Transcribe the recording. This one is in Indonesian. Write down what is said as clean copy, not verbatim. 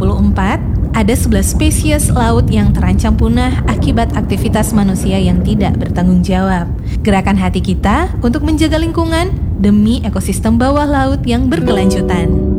ada 11 spesies laut yang terancam punah akibat aktivitas manusia yang tidak bertanggung jawab. Gerakan hati kita untuk menjaga lingkungan demi ekosistem bawah laut yang berkelanjutan.